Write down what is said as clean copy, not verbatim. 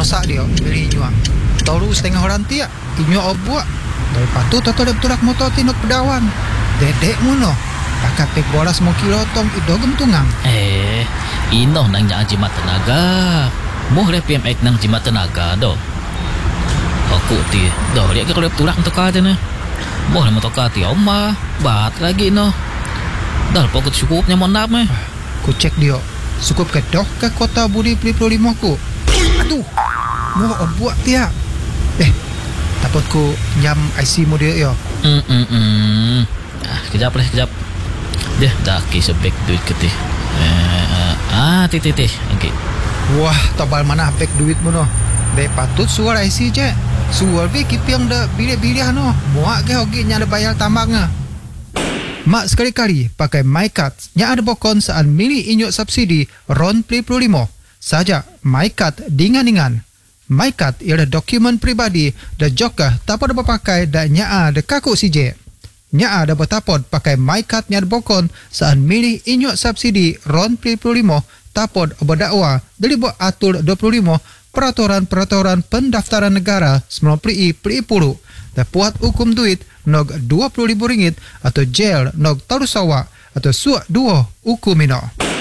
masak dia beli inyo tahu setengah orang tiak inyo obuak dari patu toto dia betulak motor tinut pedawan dedek muno pakai pek boras mau kilotong idogem tungang inoh nang nya jimat tenaga moh re PMX nang jimat tenaga do aku ti do lihat kalau betulak untuk aja nih moh le motor ti oma bat lagi no dal pokok cukupnya mon nap ku cek dia cukup ke doh ke kota Budi 25 ku aduh mau obuak tiak takut ku nyam IC mu dia yo kejap dia dah kisah back duit ketih titih okay. Wah tabal mana back duit mu no be patut suar IC je suar be kipiang da bilik-bilik no muak ke hogi nya ada bayar tambang mak sekali-kali pakai MyCard nya ada bokon saan milih inyo subsidi RON 25 saja MyCard dingan-dingan MyCard ialah dokumen pribadi dan juga tak pada berpakai dan nya ada kaku CJ nya ada bertapod pakai MyCard nya ada bokon saan milih inyo subsidi RON 25 tapod berdakwa dari buat atur 25 peraturan pendaftaran negara 90 dan puat hukum duit nog RM20,000 atau jail nog tarusawa atau suak 2 hukum mino.